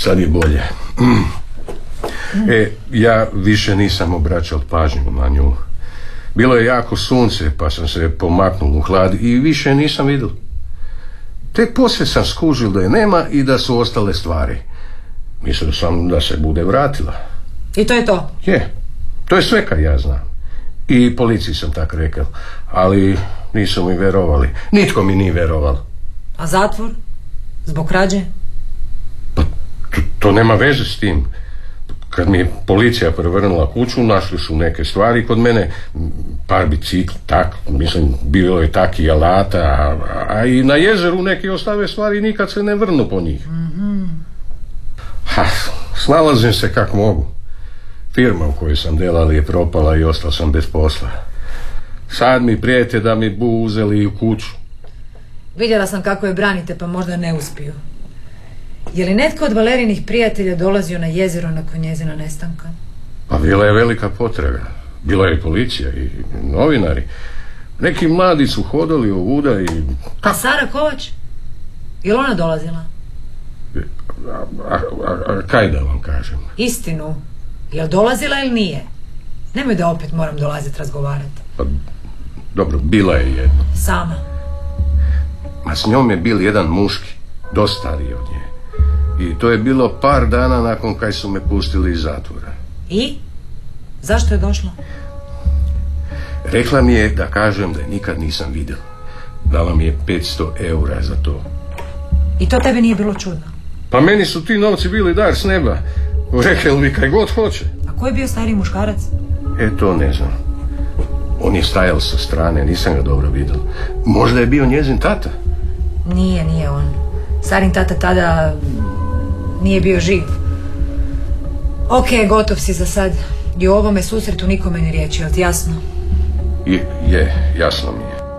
Sad je bolje. Ja više nisam obraćao pažnju na nju. Bilo je jako sunce, pa sam se pomaknul u hlad i više nisam vidio. Tek poslije sam skužil da je nema i da su ostale stvari. Mislio sam da se bude vratila. I to je to? Je, to je sve kad ja znam. I policiji sam tak rekao, ali nisu mi verovali. Nitko mi nije veroval. A zatvor? Zbog krađe? Pa to nema veze s tim. Kad mi je policija prevrnula kuću, našli su neke stvari kod mene, par bicikl, tak, mislim, bilo je tak i alata, a i na jezeru neki ostave stvari i nikad se ne vrnu po njih. Snalazim se kak mogu. Firma u kojoj sam delali je propala i ostao sam bez posla. Sad mi prijete da mi bu uzeli u kuću. Vidjela sam kako je branite, pa možda ne uspiju. Je li netko od Valerinih prijatelja dolazio na jezero nakon njezina nestanka? Pa bila je velika potraga. Bila je policija i novinari. Neki mladi su hodali ovuda i... A Sara Kovač? Je li ona dolazila? A kaj da vam kažem? Istinu. Je li dolazila ili nije? Nemoj da opet moram dolaziti razgovarati. Pa, dobro, bila je jedna. Sama? Ma s njom je bil jedan muški, dosta stariji od nje. I to je bilo par dana nakon kaj su me pustili iz zatvora. I? Zašto je došla? Rekla mi je da kažem da je nikad nisam vidjela. Dala mi je 500 eura za to. I to tebe nije bilo čudno? Pa meni su ti novci bili dar s neba. Rekao mi kaj god hoće. A ko je bio stariji muškarac? To ne znam. On je stajal sa strane, nisam ga dobro vidio. Možda je bio njezin tata? Nije on. Sarin tata tada nije bio živ. Ok, gotov si za sad. I o ovome susretu nikome ni riječi, jel ti jasno? Je, jasno mi je.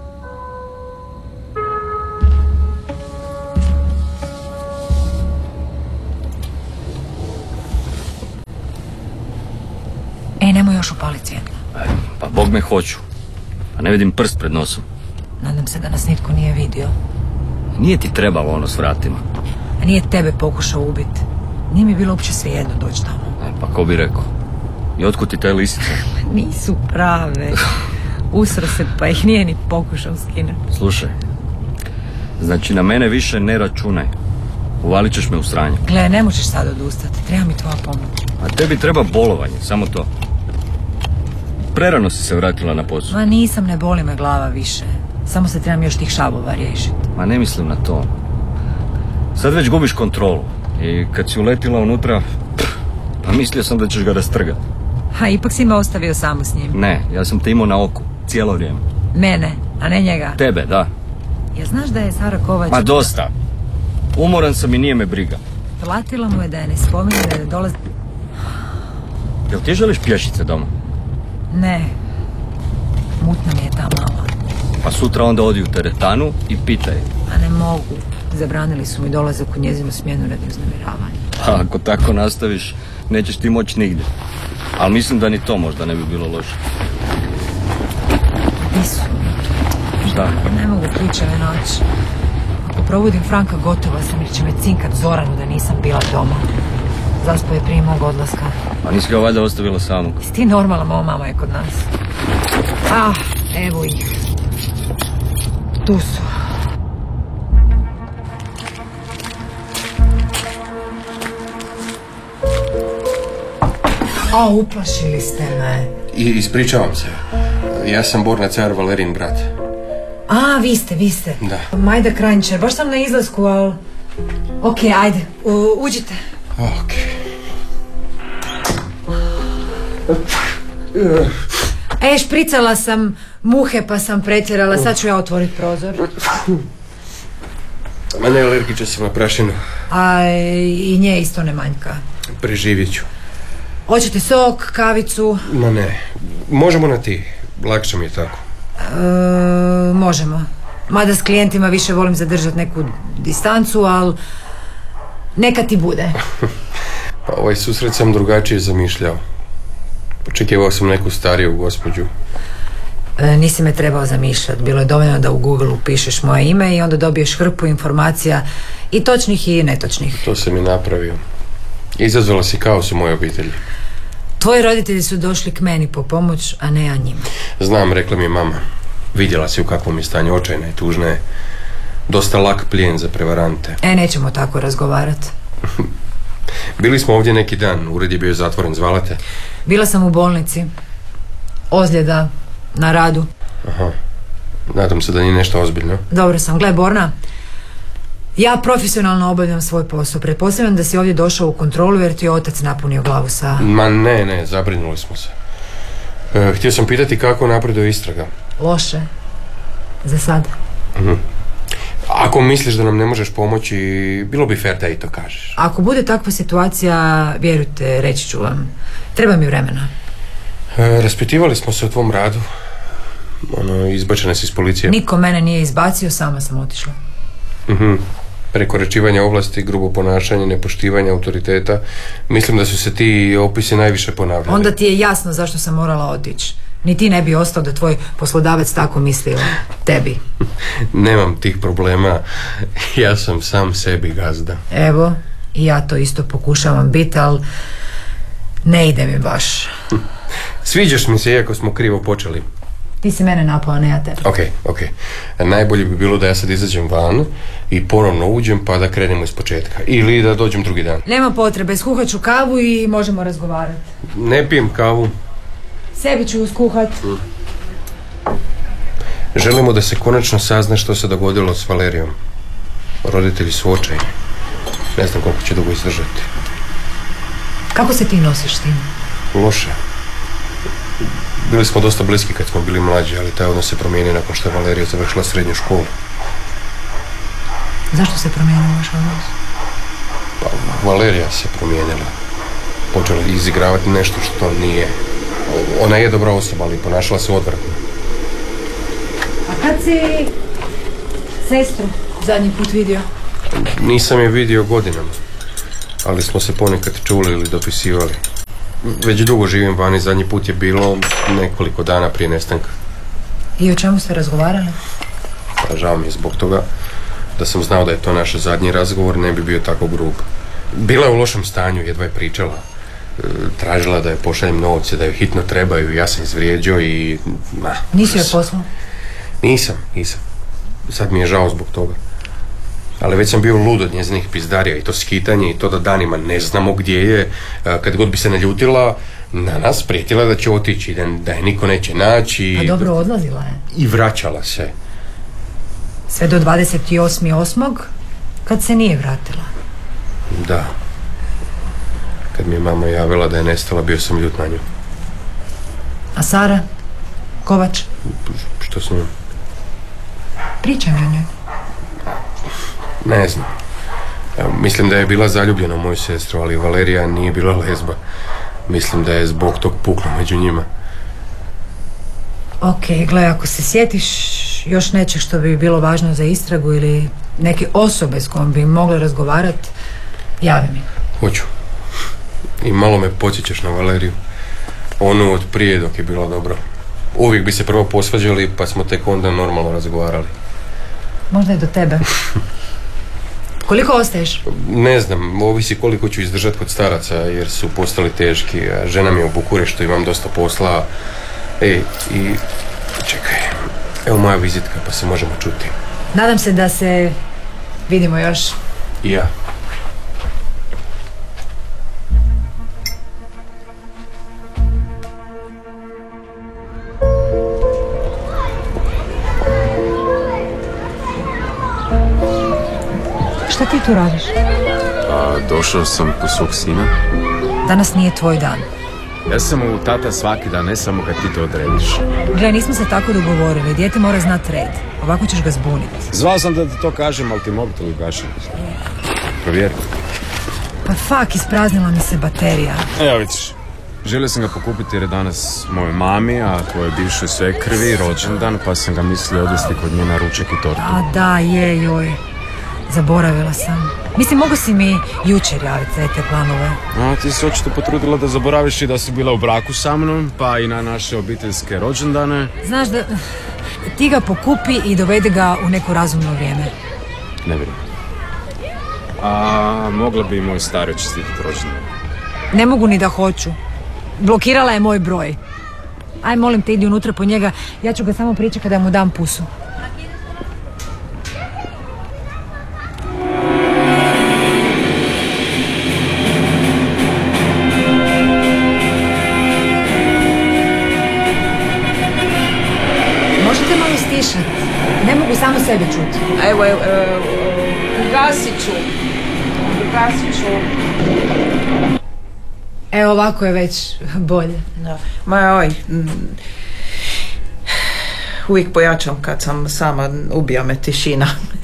Nemoj još upaliti svjetlo. Pa Bog me hoću. Pa ne vidim prst pred nosom. Nadam se da nas nitko nije vidio. Nije ti trebalo ono s vratima. A nije tebe pokušao ubiti. Nije mi bilo uopće svejedno doći tamo. Pa ko bi rekao? I otkud ti te lisice? Nisu prave. Usro se pa ih nije ni pokušao skinuti. Slušaj, znači na mene više ne računaj. Uvalit ćeš me u sranje. Gle, ne možeš sad odustati. Treba mi tvoja pomoć. A tebi treba bolovanje, samo to. Prerano si se vratila na posao. Ma nisam, ne boli me glava više. Samo se trebam još tih šabova riješiti. Ma ne mislim na to. Sad već gubiš kontrolu. I kad si uletila unutra, pa mislio sam da ćeš ga rastrgati. Ipak si me ostavio samo s njim. Ne, ja sam te imao na oku, cijelo vrijeme. Mene, a ne njega. Tebe, da. Ja znaš da je Sara Kovač... Ma dosta. Umoran sam i nije me briga. Platila mu je da je ne spominje, da je dolazi... Jel ti želiš pješice doma? Ne. Mutna mi je ta mala. Pa sutra onda odi u teretanu i pitaj. A ne mogu. Zabranili su mi dolazak u njezinu smjenu radi uznemiravanja. Pa ako tako nastaviš, nećeš ti moći nigdje. Ali mislim da ni to možda ne bi bilo loše. Di su? Šta? Ne mogu ključeve naći. Ako probudim Franka, gotova sam jer će me cinkat Zoranu da nisam bila doma. Zaspao je prije mog odlaska. A nisi ga valjda ostavila samog? Jesi ti normalna, moja mama je kod nas. Evo ih. Tu su. Uplašili ste me. Ispričavam se. Ja sam Borna Car, Valerin brat. Vi ste. Da. Majda Krajničar, baš sam na izlasku, ali... Ok, ajde, uđite. Ok. Špricala sam muhe pa sam pretjerala, sad ću ja otvoriti prozor. Ma ne, alergiča sam na prašinu. I nje isto ne manjka. Preživjet ću. Hoćete sok, kavicu? Ma ne, možemo na ti, lakše mi je tako. Možemo. Mada s klijentima više volim zadržati neku distancu, ali neka ti bude. Pa ovaj susret sam drugačije zamišljao. Očekivao sam neku stariju gospođu. Nisi me trebao zamišljati. Bilo je dovoljno da u Google upišeš moje ime i onda dobiješ hrpu informacija I točnih i netočnih. To sam i napravio. Izazvala si kaos u mojoj obitelji. Tvoji roditelji su došli k meni po pomoć, a ne ja njima. Znam, rekla mi je mama. Vidjela si u kakvom je stanju, očajna i tužna je. Dosta lak plijen za prevarante. Nećemo tako razgovarati. Bili smo ovdje neki dan, ured je bio zatvoren, zvala te? Bila sam u bolnici. Ozljeda, na radu. Aha, nadam se da nije nešto ozbiljno. Dobro sam, gle Borna, ja profesionalno obavljam svoj posao. Pretpostavljam da si ovdje došao u kontrolu jer ti je otac napunio glavu sa... Ma ne, zabrinuli smo se. Htio sam pitati kako napreduje istraga. Loše. Za sada. Ako misliš da nam ne možeš pomoći, bilo bi fair da i to kažeš. Ako bude takva situacija, vjerujte, reći ću vam. Treba mi vremena. Raspitivali smo se o tvom radu. Izbačena si iz policije. Niko mene nije izbacio, sama sam otišla. Prekoračivanje ovlasti, grubo ponašanje, nepoštivanje autoriteta. Mislim da su se ti opisi najviše ponavljali. Onda ti je jasno zašto sam morala otići. Ni ti ne bi ostao da tvoj poslodavac tako misli o tebi. Nemam tih problema. Ja sam sam sebi gazda. Evo, i ja to isto pokušavam biti, ali ne ide mi baš. Sviđaš mi se, iako smo krivo počeli. Ti si mene napao, a ne ja tebe. Ok. Najbolje bi bilo da ja sad izađem van i ponovno uđem pa da krenemo iz početka. Ili da dođem drugi dan. Nema potrebe, skuhat ću kavu i možemo razgovarati. Ne pijem kavu. Sebi ću uskuhat. Želimo da se konačno sazna što se dogodilo s Valerijom. Roditelji su očajni. Ne znam koliko će dugo izdržati. Kako se ti nosiš s tim? Loše. Bili smo dosta bliski kad smo bili mlađi, ali taj odnos se promijenio nakon što je Valerija završila srednju školu. Zašto se promijenio vaš odnos? Pa, Valerija se promijenila. Počela izigravati nešto što nije. Ona je dobra osoba, ali ponašala se odvratno. A kad si sestru zadnji put vidio? Nisam je vidio godinama, ali smo se ponekad čuli ili dopisivali. Već dugo živim vani, zadnji put je bilo nekoliko dana prije nestanka. I o čemu ste razgovarali? Pa žao mi je zbog toga. Da sam znao da je to naš zadnji razgovor, ne bi bio tako grub. Bila je u lošem stanju, jedva je pričala. Tražila da je pošaljem novce, da joj hitno trebaju, ja sam izvrijeđao i... Nisi joj poslao? Nisam. Sad mi je žao zbog toga. Ali već sam bio lud od njezinih pizdarija i to skitanje i to da danima ne znamo gdje je. Kad god bi se naljutila na nas, prijetila da će otići, da je niko neće naći. Pa dobro, odlazila je. I vraćala se. Sve do 28.8. kad se nije vratila. Da. Kad mi je mama javila da je nestala, bio sam ljut na nju. A Sara? Kovač? Što s njom? Pričaj mi o njoj. Ne znam. Mislim da je bila zaljubljena u moju sestru, ali Valerija nije bila lezba. Mislim da je zbog tog pukla među njima. Ok, gle, ako se sjetiš još nečeg što bi bilo važno za istragu ili neke osobe s kojom bi mogli razgovarati, javi mi. Hoću. I malo me podsjećaš na Valeriju. Onu od prije dok je bilo dobro. Uvijek bi se prvo posvađali pa smo tek onda normalno razgovarali. Možda je do tebe. Koliko ostaješ? Ne znam, ovisi koliko ću izdržati kod staraca jer su postali teški. Žena mi je u Bukureštu, imam dosta posla. I čekaj, evo moja vizitka pa se možemo čuti. Nadam se da se vidimo još. I ja. Šta ti tu radiš? Došao sam po svog sina. Danas nije tvoj dan. Ja sam u tata svaki dan, ne samo kad ti to odrediš. Gle, nismo se tako dogovorili. Dijete mora znat red. Ovako ćeš ga zbuniti. Zvao sam da ti to kažem, ali ti mobitel ugašen. Provjeri. Pa fak, ispraznila mi se baterija. Evo vidiš. Želio sam ga pokupiti jer je danas mojoj mami, a tvojoj bivšoj svekrvi rođendan, pa sam ga mislio odvesti kod nje na ručak i tortu. A da, joj. Zaboravila sam. Mislim, mogu si mi jučer javiti za te planove. A ti si očito potrudila da zaboraviš i da si bila u braku sa mnom, pa i na naše obiteljske rođendane. Znaš da ti ga pokupi i dovede ga u neko razumno vrijeme. Ne vjerujem. A mogla bi moj stari čestitati rođendan. Ne mogu ni da hoću. Blokirala je moj broj. Aj, molim te, idi unutra po njega. Ja ću ga samo pričekati da mu dam pusu. Možete malo stišati? Ne mogu samo sebe čuti. Evo, ugasit ću. Evo, ovako je već bolje. Da. Uvijek pojačam kad sam sama, ubija me tišina.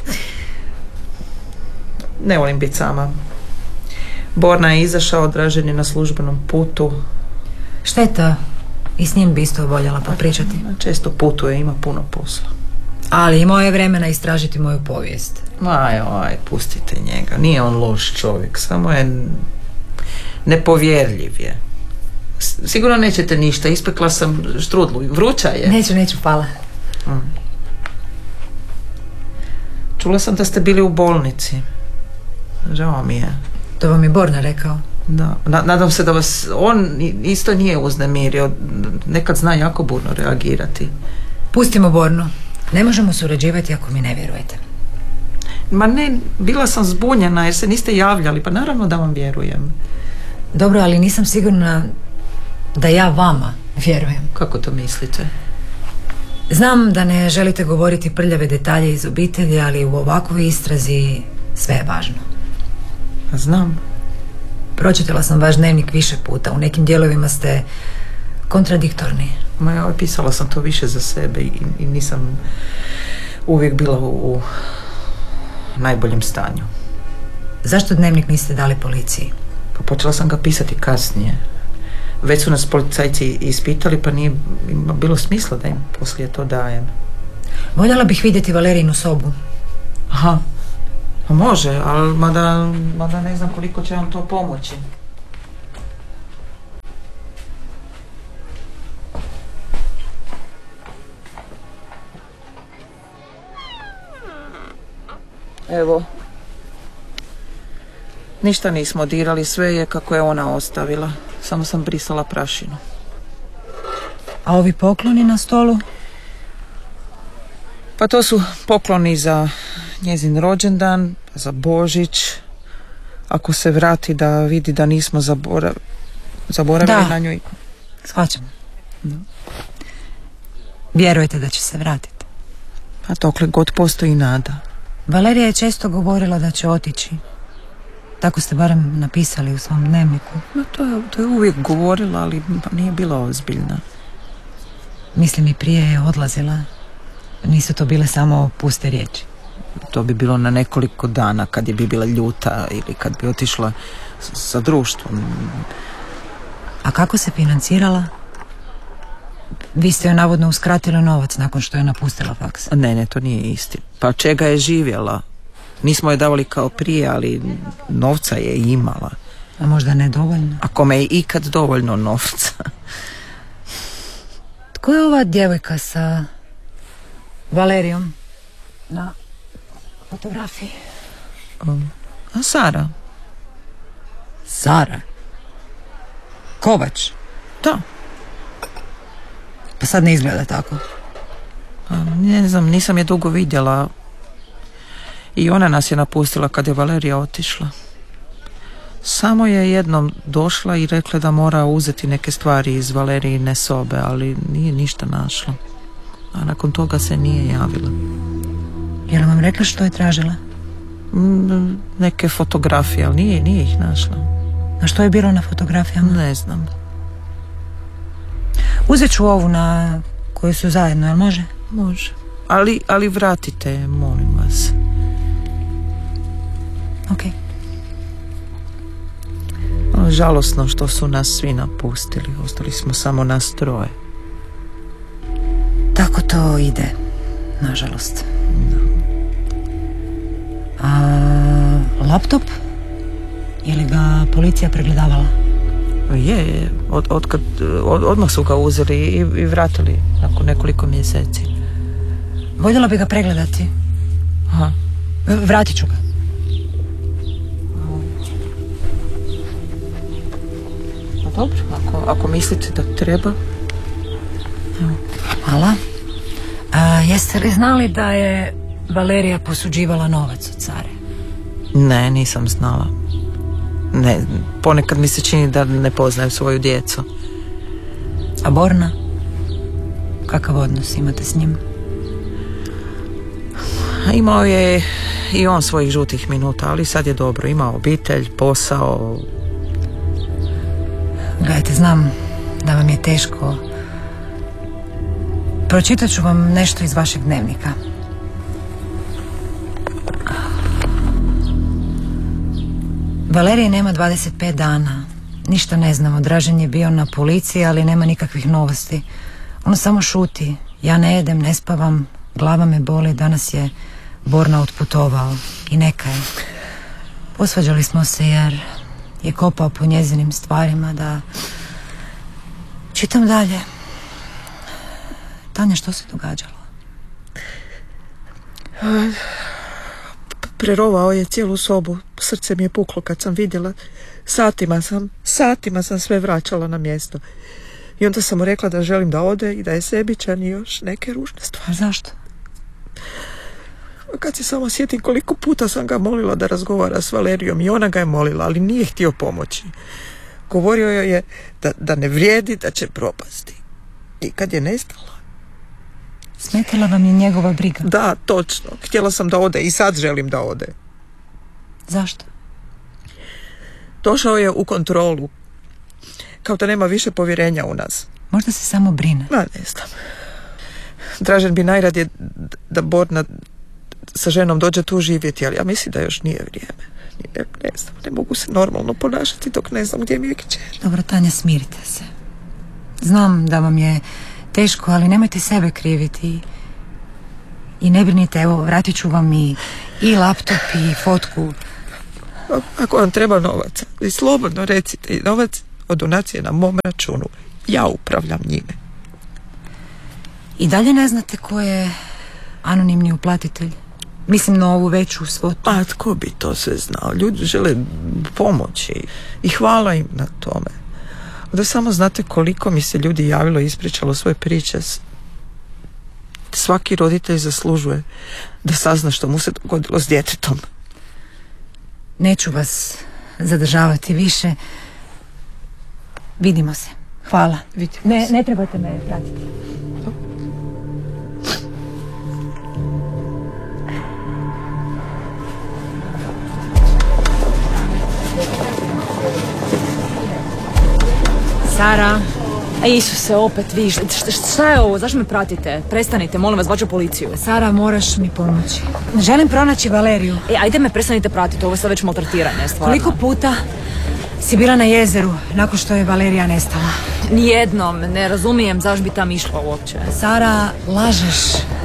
Ne volim biti sama. Borna je izašao, Dražen je na službenom putu. Šteta, i s njim bi isto voljela popričati. Često putuje, ima puno posla. Ali imao je vremena istražiti moju povijest. Aj, pustite njega. Nije on loš čovjek, samo je nepovjerljiv je. Sigurno nećete ništa, ispekla sam štrudlu, vruća je. Neću, hvala. Čula sam da ste bili u bolnici. Žao mi je. To vam je Borna rekao. Da, nadam se da vas on isto nije uznemirio. Nekad zna jako burno reagirati. Pustimo Bornu. Ne možemo surađivati ako mi ne vjerujete. Ma ne, bila sam zbunjena jer se niste javljali, pa naravno da vam vjerujem. Dobro, ali nisam sigurna da ja vama vjerujem. Kako to mislite? Znam da ne želite govoriti prljave detalje iz obitelji, ali u ovakvoj istrazi sve je važno. Znam. Pročitala sam vaš dnevnik više puta. U nekim dijelovima ste kontradiktorni. Pisala sam to više za sebe i nisam uvijek bila u najboljem stanju. Zašto dnevnik niste dali policiji? Pa počela sam ga pisati kasnije. Već su nas policajci ispitali, pa nije bilo smisla da im poslije to dajem. Voljela bih vidjeti Valerijinu sobu. Aha, pa može, ali mada ne znam koliko će vam to pomoći. Evo, ništa nismo dirali, sve je kako je ona ostavila. Samo sam brisala prašinu. A ovi pokloni na stolu? Pa to su pokloni za njezin rođendan, za Božić. Ako se vrati da vidi da nismo zaboravili na nju. Shvaćam. Vjerujete da će se vratiti? Pa dokle god postoji nada. Valerija je često govorila da će otići. Tako ste barem napisali u svom dnevniku. No, to je uvijek govorila, ali nije bila ozbiljna. Mislim, i prije je odlazila. Nisu to bile samo puste riječi. To bi bilo na nekoliko dana kad je bi bila ljuta ili kad bi otišla sa društvom. A kako se financirala? Vi ste joj navodno uskratili novac nakon što je napustila faks. Ne, to nije isti. Pa čega je živjela? Nismo je davali kao prije, ali novca je imala. A možda ne dovoljno? A kome je ikad dovoljno novca? Tko je ova djevojka sa Valerijom na fotografiji? A Sara. Sara? Kovač? Da. Pa sad ne izgleda tako. Ne znam, nisam je dugo vidjela. I ona nas je napustila kad je Valerija otišla. Samo je jednom došla i rekla da mora uzeti neke stvari iz Valerijine sobe, ali nije ništa našla. A nakon toga se nije javila. Je li vam rekla što je tražila? Neke fotografije, ali nije ih našla. A što je bilo na fotografijama? Ne znam. Uzet ću ovu na koju su zajedno, jel može? Može. Ali vratite, molim vas. Ok. Žalosno što su nas svi napustili. Ostali smo samo nas troje. Tako to ide, nažalost. A laptop? Je li ga policija pregledavala? Je. Odmah su ga uzeli i vratili nakon nekoliko mjeseci. Voljela bi ga pregledati. Aha. Vratit ću ga. Dobro, ako mislite da treba. Hvala. Jeste li znali da je Valerija posuđivala novac od Sare? Ne, nisam znala. Ne, ponekad mi se čini da ne poznajem svoju djecu. A Borna? Kakav odnos imate s njim? Imao je i on svojih žutih minuta, ali sad je dobro. Ima obitelj, posao. Gledajte, znam da vam je teško. Pročitat ću vam nešto iz vašeg dnevnika. Valerije nema 25 dana. Ništa ne znamo. Dražen je bio na policiji, ali nema nikakvih novosti. Ono samo šuti. Ja ne jedem, ne spavam, glava me boli. Danas je Borna otputovao. I neka je. Posvađali smo se jer je kopao po njezinim stvarima da... Čitam dalje. Tanja, što se događalo? Prerovao je cijelu sobu. Srce mi je puklo kad sam vidjela. Satima sam sve vraćala na mjesto. I onda sam mu rekla da želim da ode i da je sebičan i još neke ružne stvari. Zašto? Kad se samo sjetim koliko puta sam ga molila da razgovara s Valerijom i ona ga je molila, ali nije htio pomoći. Govorio joj je da ne vrijedi, da će propasti. I kad je nestala... Smetila vam je njegova briga? Da, točno. Htjela sam da ode i sad želim da ode. Zašto? Došao je u kontrolu. Kao da nema više povjerenja u nas. Možda se samo brine. Ma, ne znam. Dražen bi najradije da Borna sa ženom dođe tu živjeti, ali ja mislim da još nije vrijeme. Ne znam, ne mogu se normalno ponašati dok ne znam gdje mi je kćer. Dobro, Tanja, smirite se. Znam da vam je teško, ali nemojte sebe kriviti. I ne brinite, evo, vratit ću vam i laptop i fotku. Ako vam treba novaca, vi slobodno recite, i novac od donacije na mom računu. Ja upravljam njime. I dalje ne znate ko je anonimni uplatitelj? Mislim na ovu veću svotu. Pa tko bi to sve znao? Ljudi žele pomoći i hvala im na tome. Da samo znate koliko mi se ljudi javilo i ispričalo svoje priče. Svaki roditelj zaslužuje da sazna što mu se dogodilo s djetetom. Neću vas zadržavati više. Vidimo se. Hvala. Ne trebate me pratiti. Sara. Isuse, opet vi, šta je ovo, zašto me pratite? Prestanite, molim vas, zvaću policiju. Sara, moraš mi pomoći. Želim pronaći Valeriju. Ajde me prestanite pratiti, ovo je sad već maltretiranje, stvarno. Koliko puta si bila na jezeru nakon što je Valerija nestala? Nijednom, ne razumijem zašto bi tam išla uopće. Sara, lažeš.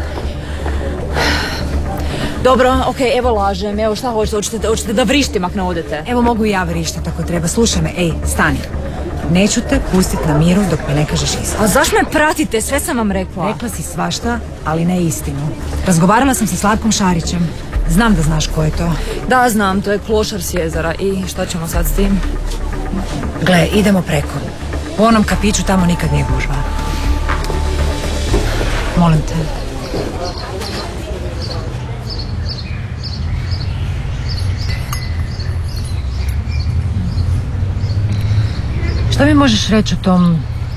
Dobro, okej, evo lažem, evo šta hoćete da vrištim ako ne odete? Evo mogu i ja vrištiti ako treba, slušaj me, stani. Neću te pustiti na miru dok mi ne kažeš istinu. A zašto me pratite? Sve sam vam rekla. Rekla si svašta, ali ne istinu. Razgovarala sam sa Slavkom Šarićem. Znam da znaš ko je to. Da, znam, to je klošar s jezera. I šta ćemo sad s tim? Gle, idemo preko. U onom kafiću tamo nikad nije gužva. Molim te. Šta mi možeš reći o tom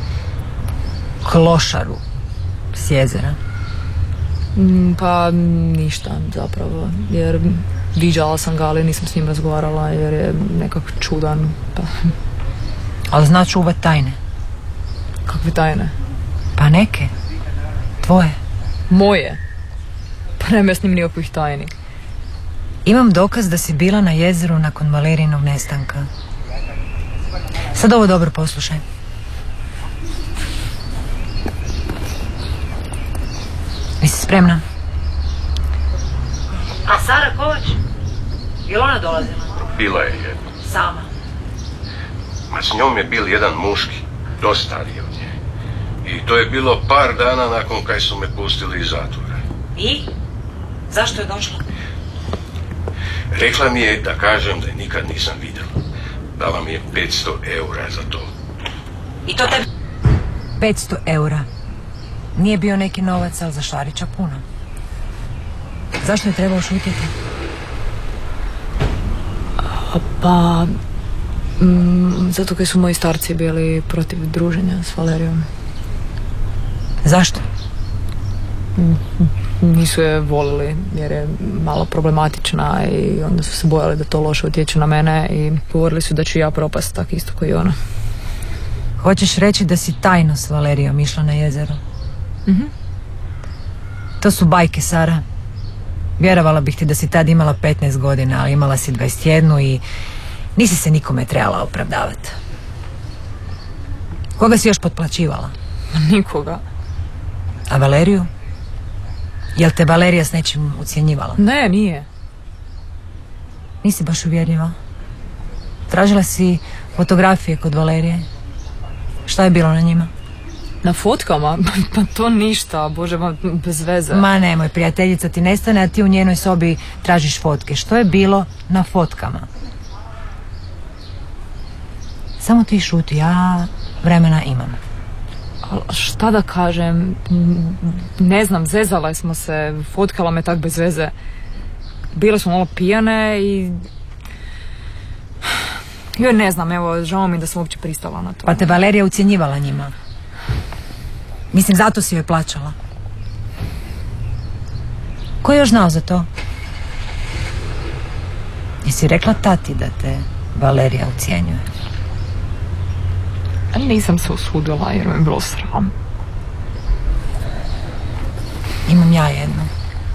klošaru s jezera? Pa ništa zapravo, jer viđala sam ga, ali nisam s njim razgovarala jer je nekak čudan. Pa. Ali zna čuvat tajne? Kakve tajne? Pa neke. Tvoje. Moje? Pa nema s njim nikakvih tajni. Imam dokaz da si bila na jezeru nakon Valerijinog nestanka. Sad ovo dobro poslušaj. Jesi spremna? A Sara Kovač? Je li ona dolazila? Bila je jedna. Sama? Ma s njom je bil jedan muški, dosta stariji od nje. I to je bilo par dana nakon kaj su me pustili iz zatvora. I? Zašto je došla? Rekla mi je da kažem da je nikad nisam vidjela. Dala mi je 500 € za to. I to te... 500 eura. Nije bio neki novac, ali za Šarića puno. Zašto je trebao šutiti? Pa... zato kad su moji starci bili protiv druženja s Valerijom. Zašto? Nisu je volili jer je malo problematična i onda su se bojali da to loše utječe na mene i govorili su da ću ja propast tak isto kao i ona. Hoćeš reći da si tajno s Valerijom išla na jezero? To su bajke, Sara. Vjerovala bih ti da si tad imala 15 godina, ali imala si 21 i nisi se nikome trebala opravdavati. Koga si još potplaćivala? Nikoga. A Valeriju? Jel te Valerija s nečim ucjenjivala? Ne, nije. Nisi baš uvjerljiva. Tražila si fotografije kod Valerije. Šta je bilo na njima? Na fotkama? Pa to ništa, bože, bez veze. Ma nemoj, prijateljica ti nestane, a ti u njenoj sobi tražiš fotke. Što je bilo na fotkama? Samo ti šuti, ja vremena imam. Šta da kažem, ne znam, zezale smo se, fotkala me tak bez veze. Bile smo malo pijane i... joj, ne znam, evo, žao mi da sam uopće pristala na to. Pa te Valerija ucjenjivala njima? Mislim, zato si joj plaćala. Ko je još znao za to? Jesi rekla tati da te Valerija ucjenjuje? Nisam se usudila jer me je bilo sram. Imam ja jedno.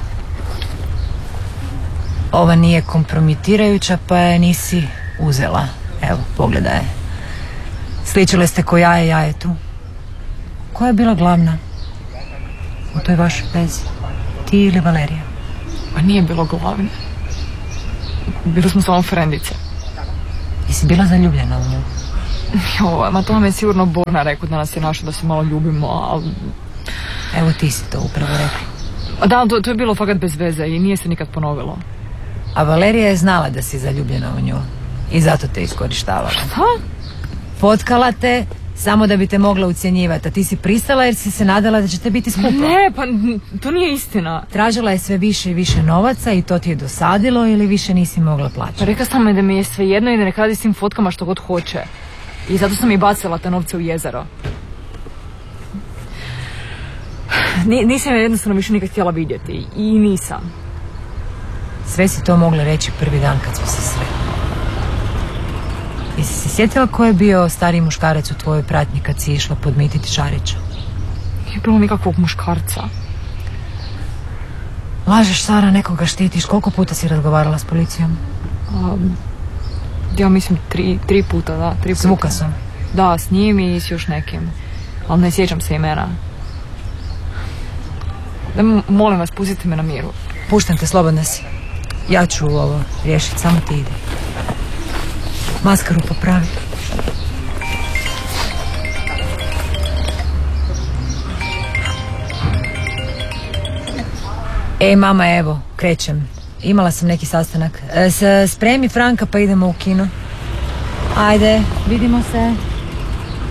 Ova nije kompromitirajuća, pa je nisi uzela. Evo, pogledaj je. Sličile ste ko jaje jajetu. Koja je bila glavna u toj vašoj vezi? Ti ili Valerija? Pa nije bilo glavne. Bili smo samo frendice. Jesi bila zaljubljena u nju? Jo, ma to nam je sigurno Borna rekao da nas je našao da se malo ljubimo, ali... Evo ti si to upravo rekla. Da, to je bilo fakat bez veze i nije se nikad ponovilo. A Valerija je znala da si zaljubljena u nju i zato te iskorištavala. Šta? Fotkala te samo da bi te mogla ucjenjivati, a ti si pristala jer si se nadala da će te biti skupo. Ne, pa to nije istina. Tražila je sve više i više novaca i to ti je dosadilo ili više nisi mogla plaćati? Pa rekla sam mi da mi je sve jedno i da neka radi s tim fotkama što god hoće. I zato sam i bacila te novce u jezero. Nisam je jednostavno više nikad htjela vidjeti. I nisam. Sve si to mogla reći prvi dan kad smo se sreli. Jesi se sjetila ko je bio stariji muškarac u tvojoj pratnji kad si išla podmititi Šarića? Nije bilo nikakvog muškarca. Lažeš, Sara, nekoga štitiš. Koliko puta si razgovarala s policijom? Ja mislim tri puta, da. 3 puta. S Vukasom? Da, s njim i s još nekim. Ali ne sjećam se imena. Molim vas, pustite me na miru. Puštam te, slobodna si. Ja ću ovo riješiti, samo ti ide. Maskaru popravi. Ej, mama, evo, krećem. Imala sam neki sastanak. Spremi Franka pa idemo u kino. Ajde, vidimo se.